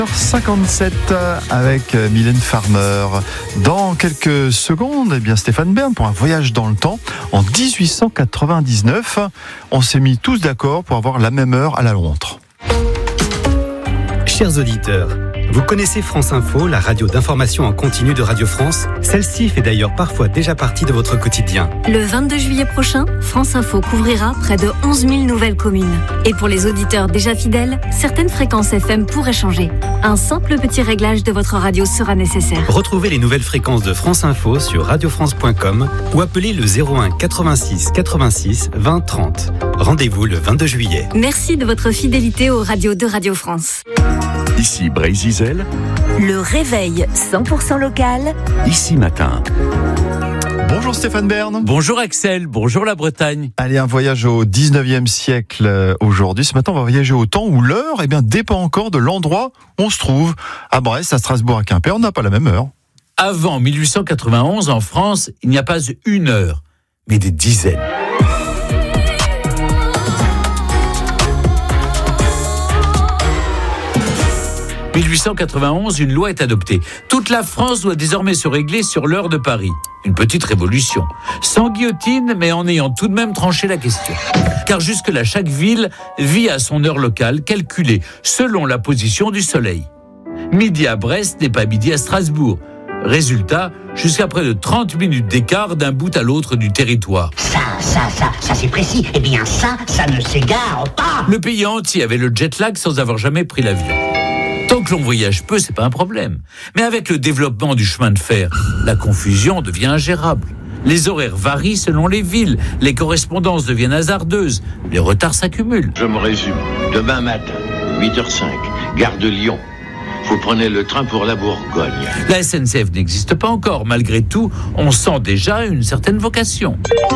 57 avec Mylène Farmer. Dans quelques secondes, Stéphane Bern pour un voyage dans le temps. En 1899, on s'est mis tous d'accord pour avoir la même heure à la montre. Chers auditeurs, vous connaissez France Info, la radio d'information en continu de Radio France. Celle-ci fait d'ailleurs parfois déjà partie de votre quotidien. Le 22 juillet prochain, France Info couvrira près de 11 000 nouvelles communes. Et pour les auditeurs déjà fidèles, certaines fréquences FM pourraient changer. Un simple petit réglage de votre radio sera nécessaire. Retrouvez les nouvelles fréquences de France Info sur radiofrance.com ou appelez le 01 86 86 20 30. Rendez-vous le 22 juillet. Merci de votre fidélité aux radios de Radio France. Ici Brésil. Le réveil 100% local. Ici Matin. Bonjour Stéphane Bern. Bonjour Axel, bonjour la Bretagne. Allez, un voyage au 19e siècle aujourd'hui. Ce matin, on va voyager au temps où l'heure dépend encore de l'endroit où on se trouve. À Brest, à Strasbourg, à Quimper, on n'a pas la même heure. Avant 1891, en France, il n'y a pas une heure, mais des dizaines. En 1891, une loi est adoptée. Toute la France doit désormais se régler sur l'heure de Paris. Une petite révolution. Sans guillotine, mais en ayant tout de même tranché la question. Car jusque-là, chaque ville vit à son heure locale, calculée selon la position du soleil. Midi à Brest n'est pas midi à Strasbourg. Résultat, jusqu'à près de 30 minutes d'écart d'un bout à l'autre du territoire. Ça c'est précis. Eh bien ça ne s'égare pas. Le pays entier avait le jet lag sans avoir jamais pris l'avion. Tant que l'on voyage peu, c'est pas un problème. Mais avec le développement du chemin de fer, la confusion devient ingérable. Les horaires varient selon les villes, les correspondances deviennent hasardeuses, les retards s'accumulent. Je me résume. Demain matin, 8h05, gare de Lyon. Vous prenez le train pour la Bourgogne. La SNCF n'existe pas encore. Malgré tout, on sent déjà une certaine vocation.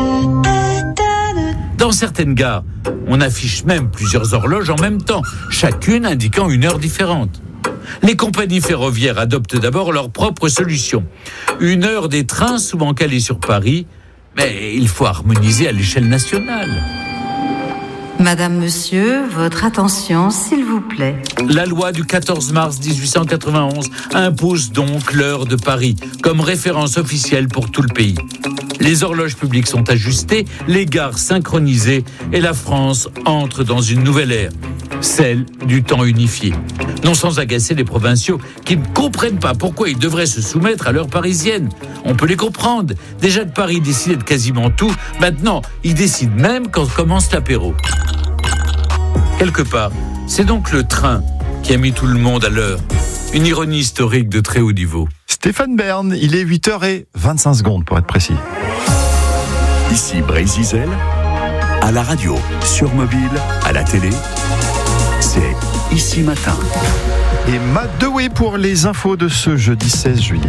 Dans certaines gares, on affiche même plusieurs horloges en même temps, chacune indiquant une heure différente. Les compagnies ferroviaires adoptent d'abord leur propre solution. Une heure des trains souvent calés sur Paris, mais il faut harmoniser à l'échelle nationale. Madame, monsieur, votre attention, s'il vous plaît. La loi du 14 mars 1891 impose donc l'heure de Paris comme référence officielle pour tout le pays. Les horloges publiques sont ajustées, les gares synchronisées et la France entre dans une nouvelle ère, celle du temps unifié. Non sans agacer les provinciaux qui ne comprennent pas pourquoi ils devraient se soumettre à l'heure parisienne. On peut les comprendre. Déjà que Paris décidait de quasiment tout, maintenant, ils décident même quand commence l'apéro. Quelque part, c'est donc le train qui a mis tout le monde à l'heure. Une ironie historique de très haut niveau. Stéphane Bern, il est 8h25 pour être précis. Ici Brésil. À la radio, sur mobile, à la télé. C'est Ici Matin. Et Matt Dewey pour les infos de ce jeudi 16 juillet.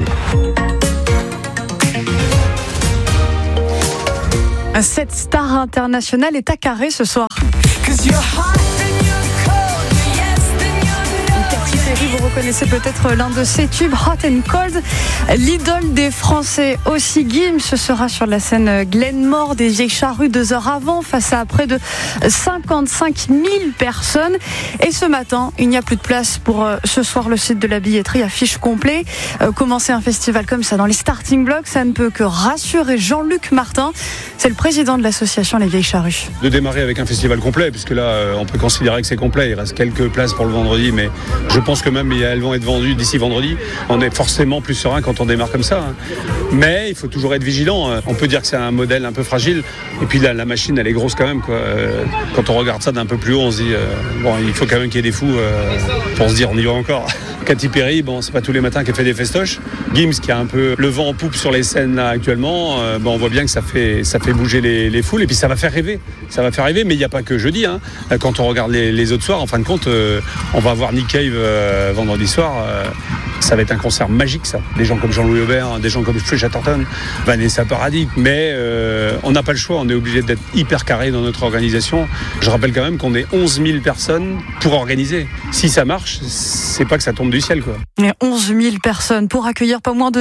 Cette star internationale est à Carré ce soir. Katy Perry, vous reconnaissez peut-être l'un de ses tubes, Hot and Cold. L'idole des Français aussi, Gims, sera sur la scène Glenmore des Vieilles Charrues 2 heures avant, face à près de 55 000 personnes. Et ce matin, il n'y a plus de place pour ce soir. Le site de la billetterie affiche complet. Commencer un festival comme ça dans les starting blocks, ça ne peut que rassurer Jean-Luc Martin. C'est le président de l'association Les Vieilles Charrues. De démarrer avec un festival complet, puisque là, on peut considérer que c'est complet. Il reste quelques places pour le vendredi, mais je pense que même elles vont être vendues d'ici vendredi. On est forcément plus serein quand on démarre comme ça. Mais il faut toujours être vigilant. On peut dire que c'est un modèle un peu fragile. Et puis la machine, elle est grosse quand même, quoi. Quand on regarde ça d'un peu plus haut, on se dit il faut quand même qu'il y ait des fous pour se dire on y va encore. Katy Perry, c'est pas tous les matins qu'elle fait des festoches. Gims, qui a un peu le vent en poupe sur les scènes là actuellement, on voit bien que ça fait bouger les foules, et puis ça va faire rêver, mais il n'y a pas que jeudi, quand on regarde les autres soirs, en fin de compte, on va voir Nick Cave vendredi soir, ça va être un concert magique, ça. Des gens comme Jean-Louis Aubert, des gens comme Chatterton, Vanessa Paradis, mais on n'a pas le choix, on est obligé d'être hyper carré dans notre organisation. Je rappelle quand même qu'on est 11 000 personnes pour organiser. Si ça marche, c'est pas que ça tombe du ciel, quoi. Et 11 000 personnes pour accueillir pas moins de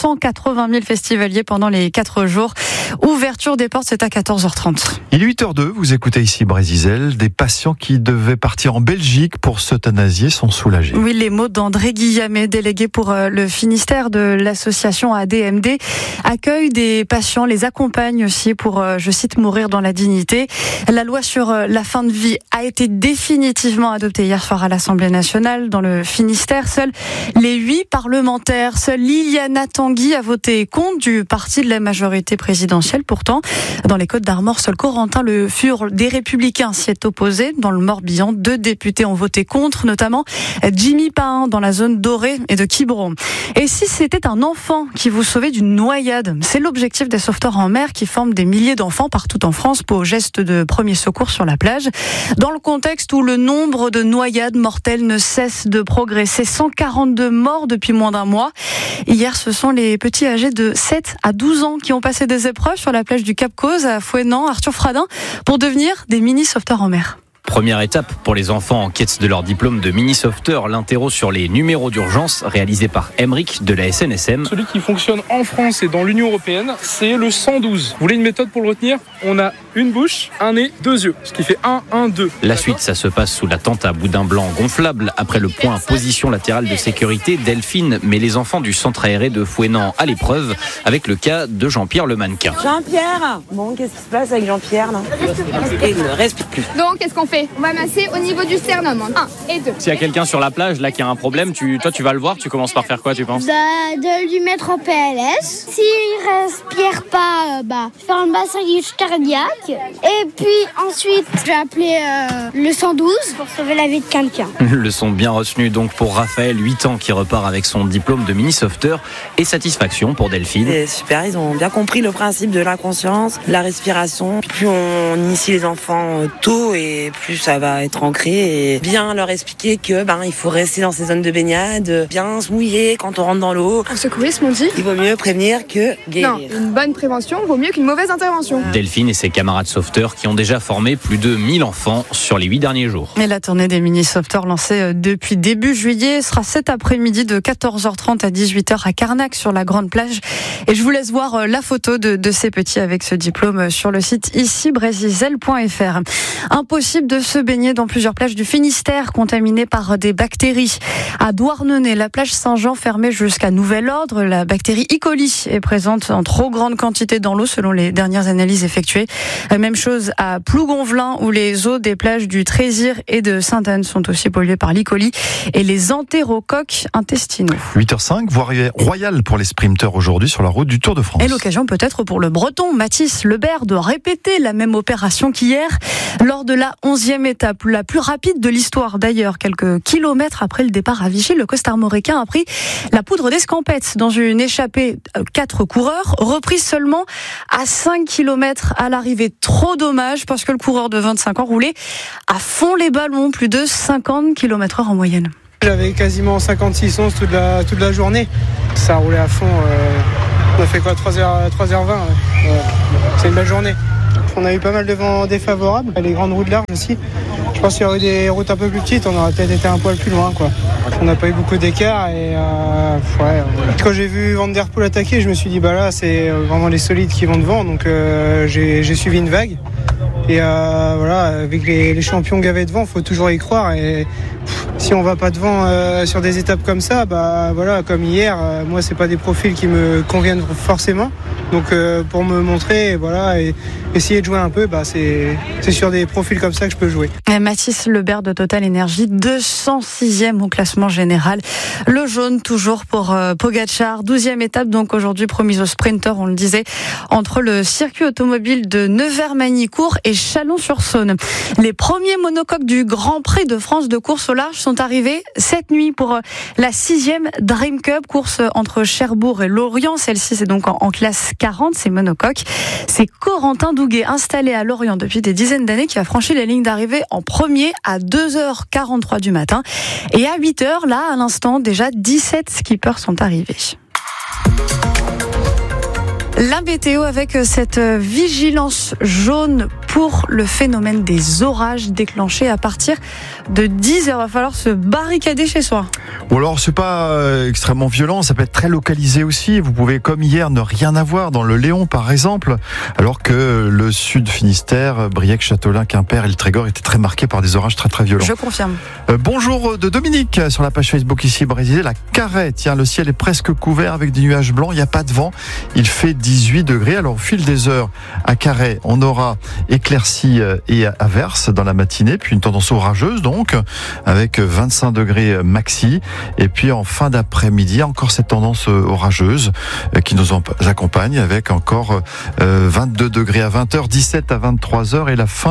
280 000 festivaliers pendant les 4 jours. Ouverture des portes, c'est à 14h30. Il est 8h02, vous écoutez ici Brésil. Des patients qui devaient partir en Belgique pour s'euthanasier sont soulagés. Oui, les mots d'André Guillamet, délégué pour le Finistère de l'association ADMD, accueille des patients, les accompagne aussi pour, je cite, mourir dans la dignité. La loi sur la fin de vie a été définitivement adoptée hier soir à l'Assemblée nationale dans le Finistère. Seuls les 8 parlementaires, seule Liliana Tanguy a voté contre du parti de la majorité présidentielle. Pourtant, dans les Côtes-d'Armor, seul Corentin Le Fur des Républicains s'y est opposé. Dans le Morbihan, 2 députés ont voté contre, notamment Jimmy Pain dans la zone dorée et de Quiberon. Et si c'était un enfant qui vous sauvait d'une noyade, c'est l'objectif des sauveteurs en mer qui forment des milliers d'enfants partout en France pour gestes de premier secours sur la plage. Dans le contexte où le nombre de noyades mortelles ne cesse de progresser, 142 morts depuis moins d'un mois. Hier, ce sont les petits âgés de 7 à 12 ans qui ont passé des épreuves sur la plage du Cap Cause à Fouesnant, Arthur Fradin, pour devenir des mini-sauveteurs en mer. Première étape pour les enfants en quête de leur diplôme de mini-sauveteur, l'interro sur les numéros d'urgence réalisé par Emeric de la SNSM. Celui qui fonctionne en France et dans l'Union Européenne, c'est le 112. Vous voulez une méthode pour le retenir ? On a une bouche, un nez, 2 yeux, ce qui fait 1, 1, 2. La suite, ça se passe sous la tente à boudin blanc gonflable. Après le point position latérale de sécurité, Delphine met les enfants du centre aéré de Fouesnant à l'épreuve avec le cas de Jean-Pierre le mannequin. Jean-Pierre, bon, qu'est-ce qui se passe avec Jean-Pierre là ? Il ne respire plus. Donc, qu'est-ce qu'on fait ? On va masser au niveau du sternum. 1 et 2. S'il y a quelqu'un sur la plage là qui a un problème, toi tu vas le voir, tu commences par faire quoi, tu penses ? De lui mettre en PLS. S'il respire pas, faire un massage cardiaque. Et puis ensuite, je vais appeler le 112 pour sauver la vie de quelqu'un. Leçon bien retenue donc pour Raphaël, 8 ans, qui repart avec son diplôme de mini-sauveteur, et satisfaction pour Delphine. C'est super, ils ont bien compris le principe de la conscience, la respiration. Plus on initie les enfants tôt et plus ça va être ancré, et bien leur expliquer que il faut rester dans ces zones de baignade, bien se mouiller quand on rentre dans l'eau. Pour secourisme, on dit. Il vaut mieux prévenir que guérir. Non, une bonne prévention vaut mieux qu'une mauvaise intervention. Delphine et ses camarades sauveteurs qui ont déjà formé plus de 1000 enfants sur les 8 derniers jours. Et la tournée des mini-sauveteurs lancée depuis début juillet sera cet après-midi de 14h30 à 18h à Carnac sur la grande plage. Et je vous laisse voir la photo de ces petits avec ce diplôme sur le site icibrésil.fr. Impossible de se baigner dans plusieurs plages du Finistère contaminées par des bactéries. À Douarnenez, la plage Saint-Jean fermée jusqu'à nouvel ordre, la bactérie E. coli est présente en trop grande quantité dans l'eau selon les dernières analyses effectuées. Même chose à Plougonvelin où les eaux des plages du Trésir et de Sainte-Anne sont aussi polluées par l'E. coli et les entérocoques intestinaux. 8h05, voie royale pour les sprinteurs aujourd'hui sur la route du Tour de France. Et l'occasion peut-être pour le Breton Mathis Lebert de répéter la même opération qu'hier lors de la 11e étape, la plus rapide de l'histoire d'ailleurs. Quelques kilomètres après le départ à Vichy, le costarmoricain a pris la poudre d'escampette dans une échappée 4 coureurs, reprise seulement à 5 km à l'arrivée. Trop dommage parce que le coureur de 25 ans roulait à fond les ballons, plus de 50 km/h en moyenne. J'avais quasiment 56 onces toute la journée. Ça roulait à fond. On a fait quoi, 3h20 ouais. C'est une belle journée. On a eu pas mal de vents défavorables, les grandes routes larges aussi. Je pense qu'il y aurait eu des routes un peu plus petites, on aurait peut-être été un poil plus loin, quoi. On n'a pas eu beaucoup d'écart et quand j'ai vu Van Der Poel attaquer, je me suis dit là c'est vraiment les solides qui vont devant, donc j'ai suivi une vague. Et avec les champions gavés devant, il faut toujours y croire. Et si on va pas devant sur des étapes comme ça, comme hier, moi c'est pas des profils qui me conviennent forcément. Donc pour me montrer, et essayer de jouer un peu, c'est sur des profils comme ça que je peux jouer. Et Mathis Lebert de Total Energy, 206e au classement général. Le jaune toujours pour Pogačar, 12e étape donc aujourd'hui promise aux sprinteurs, on le disait, entre le circuit automobile de Nevers-Magny-Cours et Chalon-sur-Saône. Les premiers monocoques du Grand Prix de France de course au large sont arrivés cette nuit pour la 6e Dream Cup, course entre Cherbourg et Lorient. Celle-ci c'est donc en classe 40, ces monocoques. C'est Corentin Douguet, installé à Lorient depuis des dizaines d'années, qui a franchi la ligne d'arrivée en premier à 2h43 du matin. Et à 8h, là, à l'instant, déjà 17 skippers sont arrivés. La météo avec cette vigilance jaune pour le phénomène des orages déclenchés à partir de 10h. Il va falloir se barricader chez soi. Ou alors c'est pas extrêmement violent, ça peut être très localisé aussi. Vous pouvez comme hier ne rien avoir dans le Léon par exemple, alors que le sud Finistère, Briec, Châtelain, Quimper et le Trégor étaient très marqués par des orages très très violents. Je confirme. Bonjour de Dominique sur la page Facebook ici Brésil, la Carhaix. Tiens, le ciel est presque couvert avec des nuages blancs, il n'y a pas de vent, il fait 18 degrés. Alors au fil des heures à Carhaix, on aura éclaircies et averses dans la matinée, puis une tendance orageuse donc avec 25 degrés maxi. Et puis en fin d'après-midi, encore cette tendance orageuse qui nous accompagne avec encore 22 degrés à 20h, 17 à 23h et la fin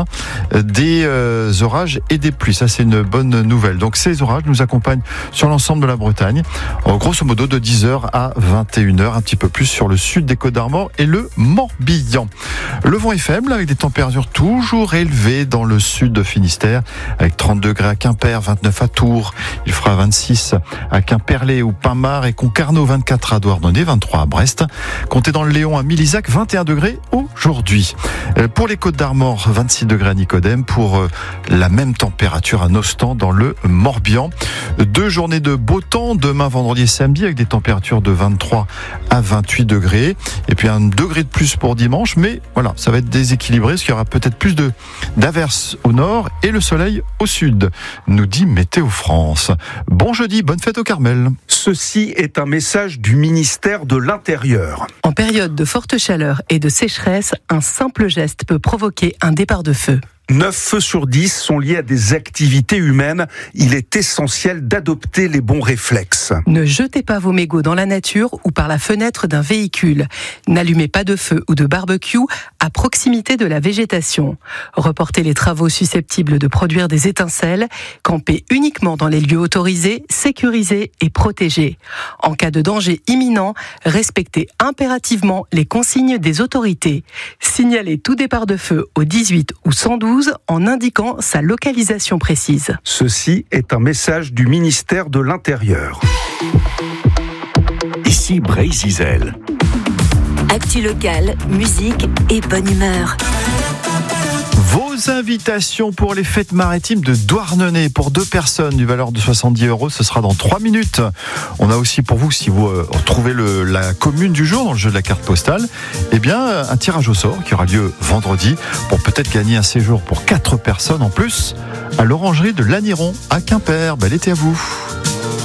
des orages et des pluies. Ça, c'est une bonne nouvelle. Donc ces orages nous accompagnent sur l'ensemble de la Bretagne, grosso modo de 10h à 21h, un petit peu plus sur le sud des Côtes-d'Armor et le Morbihan. Le vent est faible avec des températures toujours élevées dans le sud de Finistère avec 30 degrés à Quimper, 29 à Tours, il fera 26 à Quimperlé ou Pinmar et Concarneau, 24 à Douarnenez, 23 à Brest. Comptez dans le Léon à Milizac, 21 degrés aujourd'hui. Pour les Côtes-d'Armor, 26 degrés à Nicodème, pour la même température à Nostan dans le Morbihan. 2 journées de beau temps, demain, vendredi et samedi, avec des températures de 23 à 28 degrés. Et puis 1 degré de plus pour dimanche, mais voilà, ça va être déséquilibré, parce qu'il y aura peut-être plus d'averses au nord et le soleil au sud, nous dit Météo France. Bon jeudi, bonne fête au Carmel. Ceci est un message du ministère de l'Intérieur. En période de forte chaleur et de sécheresse, un simple geste peut provoquer un départ de feu. 9 feux sur 10 sont liés à des activités humaines. Il est essentiel d'adopter les bons réflexes. Ne jetez pas vos mégots dans la nature ou par la fenêtre d'un véhicule. N'allumez pas de feu ou de barbecue à proximité de la végétation. Reportez les travaux susceptibles de produire des étincelles. Campez uniquement dans les lieux autorisés, sécurisés et protégés. En cas de danger imminent, respectez impérativement les consignes des autorités. Signalez tout départ de feu au 18 ou 112 en indiquant sa localisation précise. Ceci est un message du ministère de l'Intérieur. Ici Brésil. Actu locale, musique et bonne humeur. Vos invitations pour les fêtes maritimes de Douarnenez pour 2 personnes du valeur de 70 €, ce sera dans 3 minutes. On a aussi pour vous, si vous retrouvez la commune du jour dans le jeu de la carte postale, eh bien un tirage au sort qui aura lieu vendredi pour peut-être gagner un séjour pour 4 personnes en plus à l'orangerie de Lanniron à Quimper. Bel été à vous.